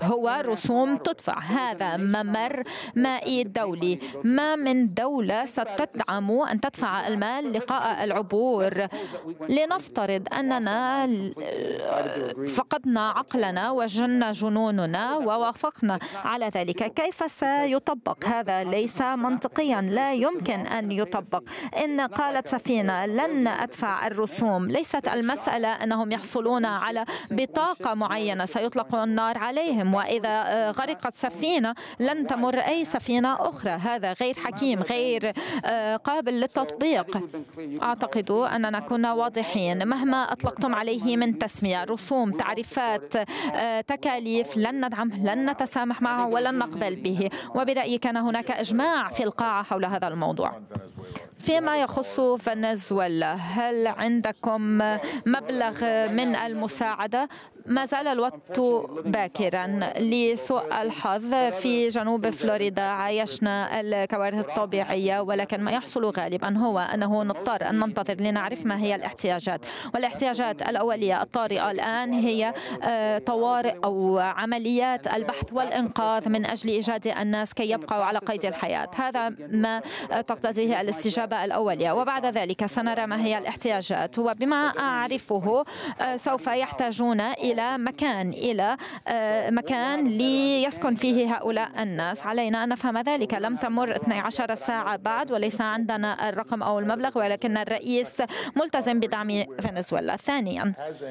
هو رسوم تدفع. هذا ممر مائي دولي، ما من دولة ستدعم أن تدفع المال لقاء العبور. لنفترض أننا فقدنا عقلنا وجن جنوننا ووافقنا على ذلك، كيف سيطبق؟ هذا ليس منطقيا، لا يمكن أن يطبق. إن قالت سفينة لن أدفع الرسوم، ليست المسألة أنهم يحصلون على بطاقة معينة سيطلق النار عليهم، وإذا غرقت سفينة لن تمر أي سفينة أخرى. هذا غير حكيم، غير قابل للتطبيق. أعتقد أننا كنا واضحين. مهما أطلقتم عليه من تسمية، رسوم، تعريفات، تكاليف، لن ندعم، لن نتسامح معه ولن نقبل به. وبرأيي كان هناك إجماع في القاعة حول هذا الموضوع. فيما يخص فنزويلا، هل عندكم مبلغ من المساعدة؟ ما زال الوقت باكرا. لسوء الحظ في جنوب فلوريدا عايشنا الكوارث الطبيعية، ولكن ما يحصل غالبا هو أنه نضطر أن ننتظر لنعرف ما هي الاحتياجات. والاحتياجات الأولية الطارئة الآن هي طوارئ أو عمليات البحث والإنقاذ من أجل إيجاد الناس كي يبقوا على قيد الحياة. هذا ما تقتضيه الاستجابة الأولية، وبعد ذلك سنرى ما هي الاحتياجات. وبما أعرفه سوف يحتاجون إلى مكان ليسكن فيه هؤلاء الناس. علينا أن نفهم ذلك. لم تمر 12 ساعة بعد وليس عندنا الرقم أو المبلغ، ولكن الرئيس ملتزم بدعم فنزويلا. ثانيا،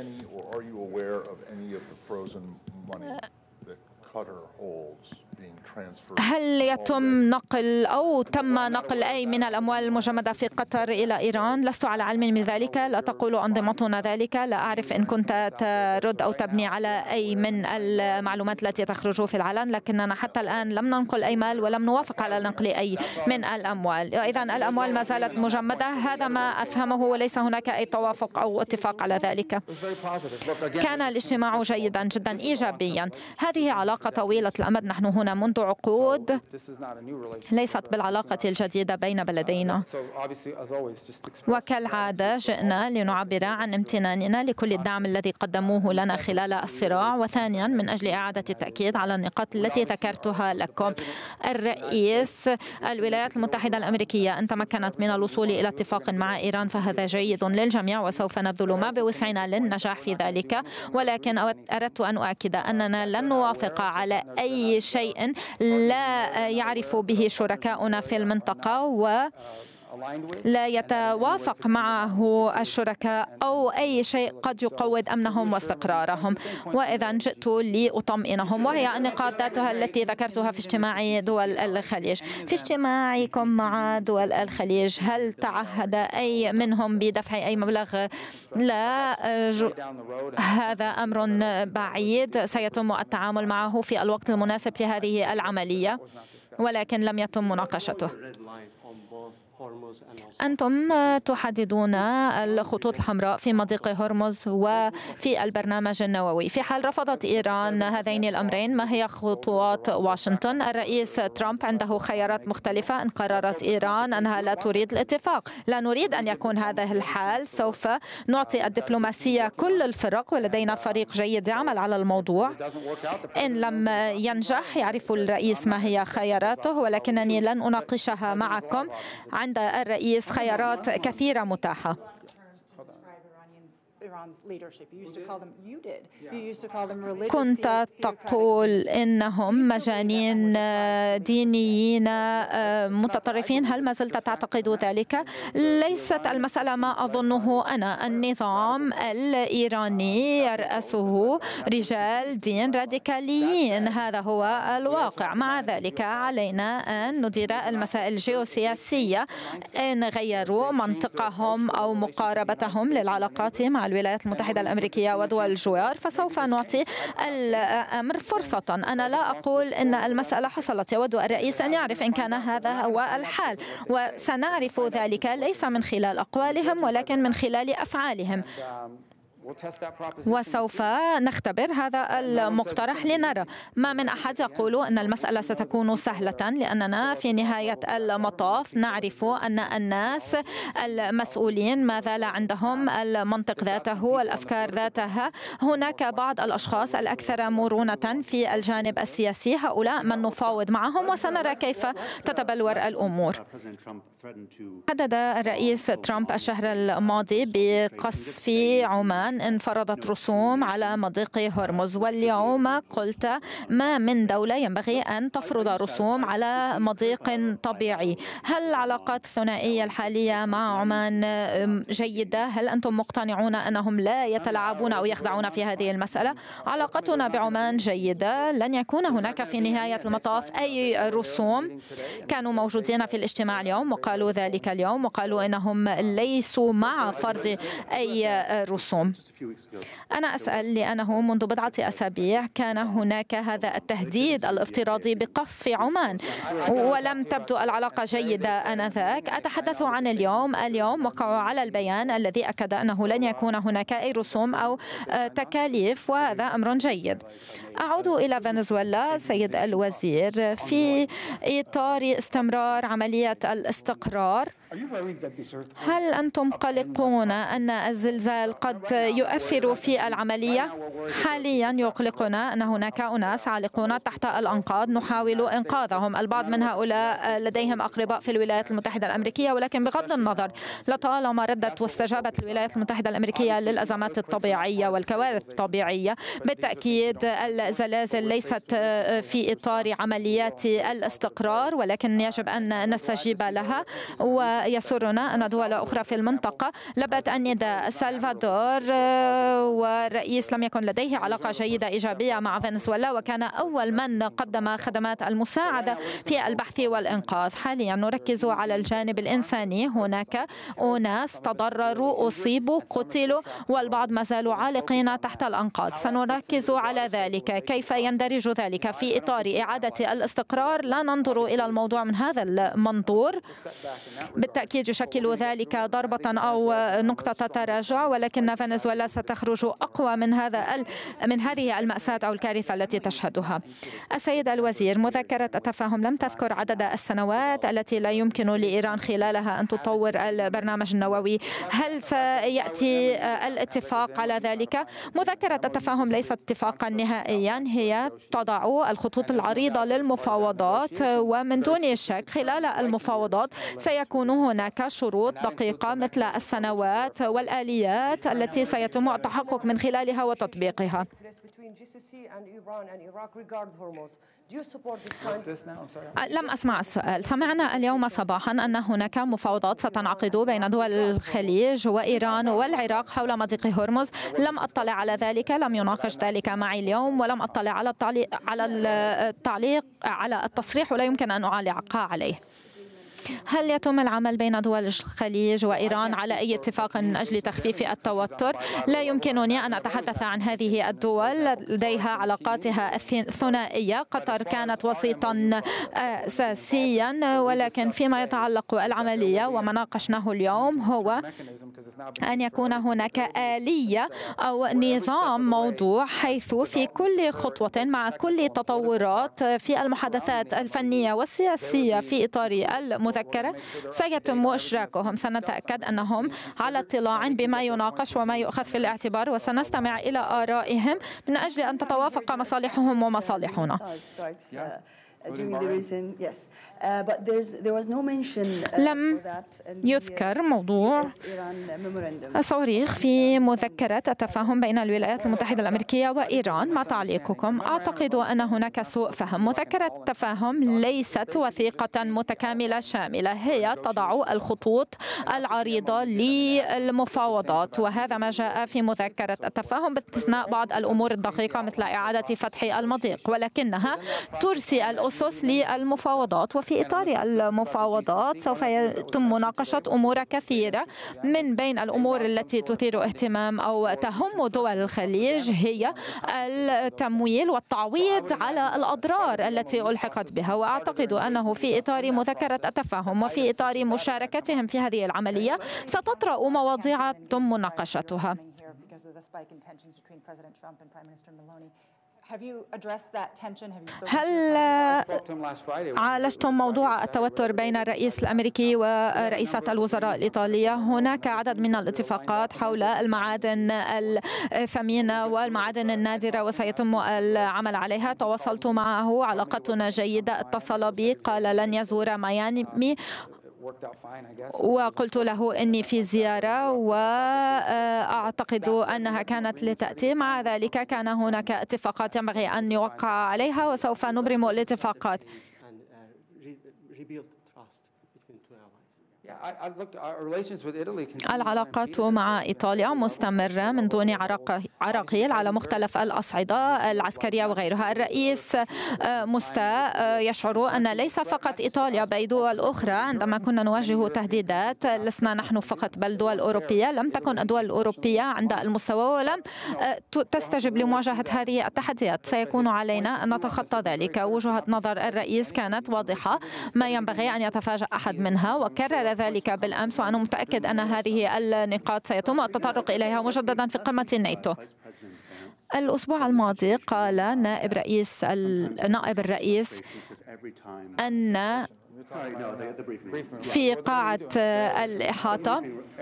هل يتم نقل أو تم نقل أي من الأموال المجمدة في قطر إلى إيران؟ لست على علم من ذلك، لا تقول أنظمتنا ذلك. لا أعرف إن كنت ترد أو تبني على أي من المعلومات التي تخرج في العلن، لكننا حتى الآن لم ننقل أي مال ولم نوافق على نقل أي من الأموال. إذا الأموال ما زالت مجمدة، هذا ما أفهمه، وليس هناك أي توافق أو اتفاق على ذلك. كان الاجتماع جيدا جدا، إيجابيا. هذه علاقة طويلة الأمد، نحن هنا منذ عقود، ليست بالعلاقة الجديدة بين بلدينا. وكالعادة جئنا لنعبر عن امتناننا لكل الدعم الذي قدموه لنا خلال الصراع، وثانيا من أجل إعادة التأكيد على النقاط التي ذكرتها لكم. الرئيس الولايات المتحدة الأمريكية أن تمكنت من الوصول إلى اتفاق مع إيران، فهذا جيد للجميع وسوف نبذل ما بوسعنا للنجاح في ذلك. ولكن أردت أن أؤكد أننا لن نوافق على أي شيء لا يعرف به شركاؤنا في المنطقة ولا يتوافق معه الشركاء أو أي شيء قد يقوض أمنهم واستقرارهم. وإذا جئت لأطمئنهم، وهي النقاط ذاتها التي ذكرتها في اجتماع دول الخليج. في اجتماعكم مع دول الخليج هل تعهد أي منهم بدفع أي مبلغ؟ لا، هذا أمر بعيد، سيتم التعامل معه في الوقت المناسب في هذه العملية، ولكن لم يتم مناقشته. أنتم تحددون الخطوط الحمراء في مضيق هرمز وفي البرنامج النووي. في حال رفضت إيران هذين الأمرين، ما هي خطوات واشنطن؟ الرئيس ترامب عنده خيارات مختلفة. إن قررت إيران أنها لا تريد الاتفاق، لا نريد أن يكون هذا الحال، سوف نعطي الدبلوماسية كل الفرق، ولدينا فريق جيد يعمل على الموضوع. إن لم ينجح، يعرف الرئيس ما هي خياراته، ولكنني لن أناقشها معكم. عند الرئيس خيارات كثيرة متاحة. كنت تقول إنهم مجانين دينيين متطرفين، هل ما زلت تعتقد ذلك؟ ليست المسألة ما أظنه أنا. النظام الإيراني يرأسه رجال دين راديكاليين، هذا هو الواقع. مع ذلك علينا أن ندير المسائل الجيوسياسية. إن غيروا منطقهم أو مقاربتهم للعلاقات مع الولايات المتحدة الأمريكية ودول الجوار، فسوف نعطي الأمر فرصة. أنا لا أقول إن المسألة حصلت. يود الرئيس أن يعرف إن كان هذا هو الحال، وسنعرف ذلك ليس من خلال أقوالهم ولكن من خلال أفعالهم. وسوف نختبر هذا المقترح لنرى. ما من أحد يقول أن المسألة ستكون سهلة، لأننا في نهاية المطاف نعرف أن الناس المسؤولين ما زال عندهم المنطق ذاته والأفكار ذاتها. هناك بعض الأشخاص الأكثر مرونة في الجانب السياسي، هؤلاء من نفاوض معهم وسنرى كيف تتبلور الأمور. هدد الرئيس ترامب الشهر الماضي بقصف عمان إن فرضت رسوم على مضيق هرمز، واليوم قلت ما من دولة ينبغي أن تفرض رسوم على مضيق طبيعي. هل العلاقات الثنائية الحالية مع عمان جيدة؟ هل أنتم مقتنعون أنهم لا يتلاعبون أو يخدعون في هذه المسألة؟ علاقتنا بعمان جيدة، لن يكون هناك في نهاية المطاف أي رسوم. كانوا موجودين في الاجتماع اليوم وقالوا ذلك اليوم، وقالوا إنهم ليسوا مع فرض أي رسوم. أنا أسأل لأنه منذ بضعة أسابيع كان هناك هذا التهديد الافتراضي بقصف عمان ولم تبدو العلاقة جيدة آنذاك. أتحدث عن اليوم. اليوم وقعوا على البيان الذي أكد أنه لن يكون هناك أي رسوم أو تكاليف، وهذا أمر جيد. أعود إلى فنزويلا سيد الوزير، في إطار استمرار عملية الاستقرار، هل أنتم قلقون أن الزلزال قد يؤثر في العملية؟ حاليا يقلقنا أن هناك أناس عالقون تحت الأنقاض نحاول إنقاذهم. البعض من هؤلاء لديهم أقرباء في الولايات المتحدة الأمريكية، ولكن بغض النظر لطالما ردت واستجابت الولايات المتحدة الأمريكية للأزمات الطبيعية والكوارث الطبيعية، بالتأكيد الزلازل ليست في إطار عمليات الاستقرار، ولكن يجب أن نستجيب لها. ويسرنا أن دول أخرى في المنطقة لبت النداء. سلفادور والرئيس لم يكن لديه علاقة جيدة إيجابية مع فنزويلا، وكان أول من قدم خدمات المساعدة في البحث والإنقاذ. حاليا نركز على الجانب الإنساني. هناك أناس تضرروا، أصيبوا، قتلوا، والبعض ما زالوا عالقين تحت الأنقاض. سنركز على ذلك، كيف يندرج ذلك في إطار إعادة الاستقرار. لا ننظر إلى الموضوع من هذا المنظور. بالتأكيد يشكل ذلك ضربة أو نقطة تراجع، ولكن فنزويلا ستخرج أقوى من هذه المأساة أو الكارثة التي تشهدها. السيد الوزير، مذكرة التفاهم لم تذكر عدد السنوات التي لا يمكن لإيران خلالها أن تطور البرنامج النووي. هل سيأتي الاتفاق على ذلك؟ مذكرة التفاهم ليست اتفاقا نهائيا، هي تضع الخطوط العريضة للمفاوضات، ومن دون شك خلال المفاوضات سيكون هناك شروط دقيقة مثل السنوات والآليات التي سيتم التحقق من خلالها وتطبيقها. لم أسمع السؤال. سمعنا اليوم صباحا أن هناك مفاوضات ستنعقد بين دول الخليج وإيران والعراق حول مضيق هرمز. لم أطلع على ذلك، لم يناقش ذلك معي اليوم، ولم أطلع على التصريح، ولا يمكن أن أعلق عليه. هل يتم العمل بين دول الخليج وإيران على أي اتفاق من أجل تخفيف التوتر؟ لا يمكنني أن أتحدث عن هذه الدول، لديها علاقاتها الثنائية. قطر كانت وسيطا أساسيا، ولكن فيما يتعلق العملية وما ناقشناه اليوم هو أن يكون هناك آلية أو نظام موضوع، حيث في كل خطوة مع كل تطورات في المحادثات الفنية والسياسية في إطار المذكرة سيتم إشراكهم. سنتأكد أنهم على اطلاع بما يناقش وما يؤخذ في الاعتبار، وسنستمع إلى آرائهم من أجل أن تتوافق مصالحهم ومصالحنا. لم يذكر موضوع الصواريخ في مذكرة التفاهم بين الولايات المتحدة الأمريكية وإيران. ما تعليقكم؟ أعتقد أن هناك سوء فهم. مذكرة التفاهم ليست وثيقة متكاملة شاملة، هي تضع الخطوط العريضة للمفاوضات، وهذا ما جاء في مذكرة التفاهم باستثناء بعض الأمور الدقيقة مثل إعادة فتح المضيق، ولكنها ترسي الأسس للمفاوضات. وفي إطار المفاوضات سوف يتم مناقشة أمور كثيرة، من بين الأمور التي تثير اهتمام أو تهم دول الخليج هي التمويل والتعويض على الأضرار التي ألحقت بها. وأعتقد أنه في إطار مذكرة التفاهم وفي إطار مشاركتهم في هذه العملية ستطرأ مواضيع تم مناقشتها. هل عالجتم موضوع التوتر بين الرئيس الأمريكي ورئيسة الوزراء الإيطالية؟ هناك عدد من الاتفاقات حول المعادن الثمينة والمعادن النادرة وسيتم العمل عليها. تواصلت معه، علاقتنا جيدة، اتصل بي قال لن يزور ميامي وقلت له إني في زيارة وأعتقد أنها كانت لتأتي. مع ذلك كان هناك اتفاقات ينبغي أن يوقع عليها وسوف نبرم الاتفاقات. العلاقات مع إيطاليا مستمرة من دون عراقيل على مختلف الأصعدة العسكرية وغيرها. الرئيس مستاء يشعر أن ليس فقط إيطاليا بل دول أخرى عندما كنا نواجه تهديدات لسنا نحن فقط بل دول أوروبية لم تكن الدول الأوروبية عند المستوى ولم تستجب لمواجهة هذه التحديات. سيكون علينا أن نتخطى ذلك. وجهة نظر الرئيس كانت واضحة، ما ينبغي أن يتفاجأ أحد منها، وكرر ذلك بالأمس، وأنا متأكد أن هذه النقاط سيتم التطرق إليها مجددا في قمة الناتو. الأسبوع الماضي قال نائب الرئيس أن في قاعة الإحاطة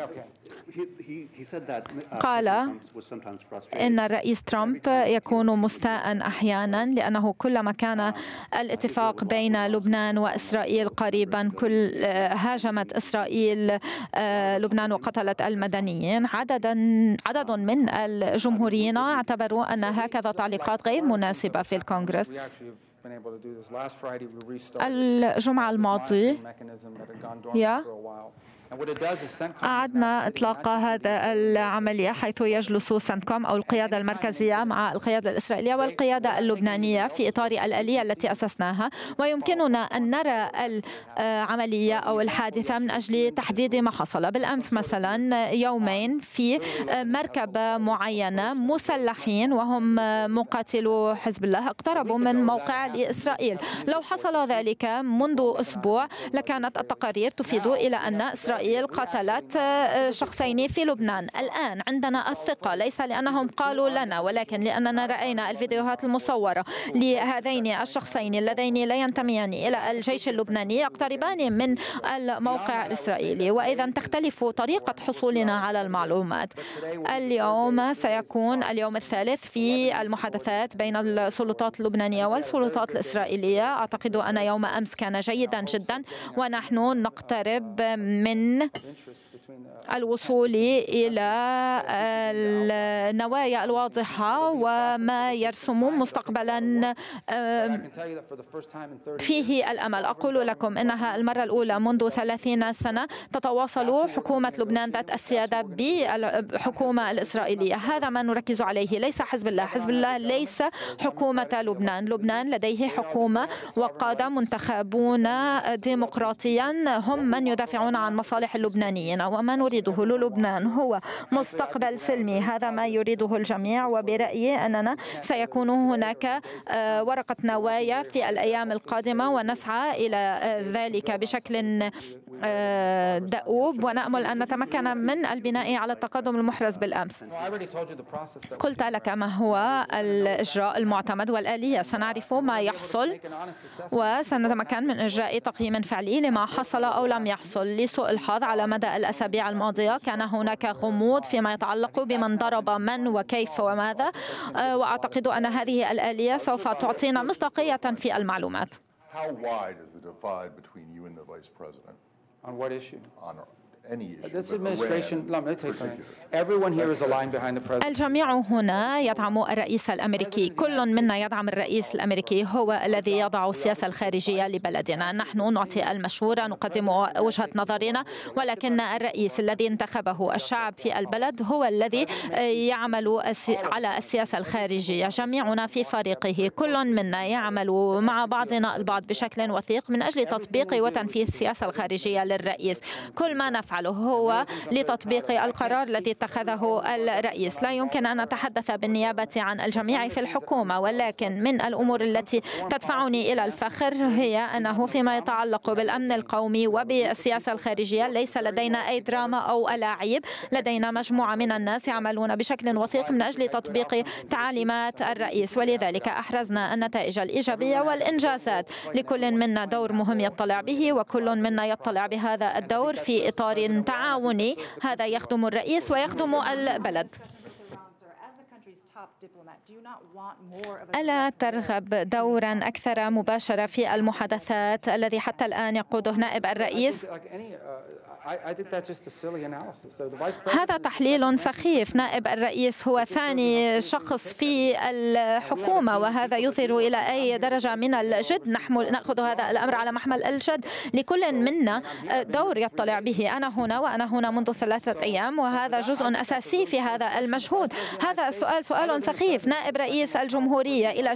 قال إن الرئيس ترامب يكون مستاء أحيانا لأنه كلما كان الاتفاق بين لبنان وإسرائيل قريبا هاجمت إسرائيل لبنان وقتلت المدنيين. عدد من الجمهوريين اعتبروا أن هكذا تعليقات غير مناسبة في الكونغرس. الجمعة الماضية أعدنا إطلاق هذا العملية حيث يجلس سنتكوم أو القيادة المركزية مع القيادة الإسرائيلية والقيادة اللبنانية في إطار الآلية التي أسسناها، ويمكننا أن نرى العملية أو الحادثة من أجل تحديد ما حصل. بالأمس مثلا يومين في مركبة معينة مسلحين وهم مقاتلو حزب الله اقتربوا من موقع لإسرائيل. لو حصل ذلك منذ أسبوع لكانت التقارير تفيد إلى أن إسرائيل قتلت شخصين في لبنان. الآن عندنا الثقة ليس لأنهم قالوا لنا ولكن لأننا رأينا الفيديوهات المصورة لهذين الشخصين اللذين لا ينتميان إلى الجيش اللبناني يقتربان من الموقع الإسرائيلي، وإذا تختلف طريقة حصولنا على المعلومات. اليوم سيكون اليوم الثالث في المحادثات بين السلطات اللبنانية والسلطات الإسرائيلية. أعتقد أن يوم أمس كان جيدا جدا ونحن نقترب من الوصول إلى النوايا الواضحة وما يرسم مستقبلا فيه الأمل. أقول لكم إنها المرة الأولى منذ 30 سنة تتواصل حكومة لبنان ذات السيادة بالحكومة الإسرائيلية. هذا ما نركز عليه، ليس حزب الله. حزب الله ليس حكومة لبنان. لبنان لديه حكومة وقادة منتخبون ديمقراطيا هم من يدافعون عن مصالح اللبنانيين، وما نريده للبنان هو مستقبل سلمي. هذا ما يريده الجميع، وبرأيي أننا سيكون هناك ورقة نوايا في الأيام القادمة ونسعى إلى ذلك بشكل دؤوب ونأمل أن نتمكن من البناء على التقدم المحرز بالأمس. قلت لك ما هو الإجراء المعتمد والآلية. سنعرف ما يحصل وسنتمكن من إجراء تقييم فعلي لما حصل أو لم يحصل. لسوء الحظ على مدى الأسابيع الماضية كان هناك غموض فيما يتعلق بمن ضرب من وكيف وماذا، وأعتقد أن هذه الآلية سوف تعطينا مصداقية في المعلومات. On what issue? الجميع هنا يدعم الرئيس الأمريكي. كل منا يدعم الرئيس الأمريكي، هو الذي يضع السياسة الخارجية لبلدنا. نحن نعطي المشورة، نقدم وجهة نظرنا، ولكن الرئيس الذي انتخبه الشعب في البلد هو الذي يعمل على السياسة الخارجية. جميعنا في فريقه، كل منا يعمل مع بعضنا البعض بشكل وثيق من أجل تطبيق وتنفيذ السياسة الخارجية للرئيس. كل ما نفعل يفعله هو لتطبيق القرار الذي اتخذه الرئيس. لا يمكن أن أتحدث بالنيابة عن الجميع في الحكومة، ولكن من الأمور التي تدفعني إلى الفخر هي أنه فيما يتعلق بالأمن القومي وبالسياسة الخارجية ليس لدينا أي دراما أو ألاعيب. لدينا مجموعة من الناس يعملون بشكل وثيق من أجل تطبيق تعاليمات الرئيس، ولذلك أحرزنا النتائج الإيجابية والإنجازات. لكل منا دور مهم يطلع به، وكل منا يطلع بهذا الدور في إطار تعاوني. هذا يخدم الرئيس ويخدم البلد. ألا ترغب دورا أكثر مباشرة في المحادثات الذي حتى الآن يقوده نائب الرئيس؟ هذا تحليل سخيف. نائب الرئيس هو ثاني شخص في الحكومة، وهذا يظهر إلى أي درجة من الجد نأخذ هذا الأمر على محمل الجد. لكل منا دور يطلع به. أنا هنا وأنا هنا منذ 3 أيام، وهذا جزء أساسي في هذا المجهود. هذا السؤال سؤال سخيف. نائب رئيس الجمهورية إلى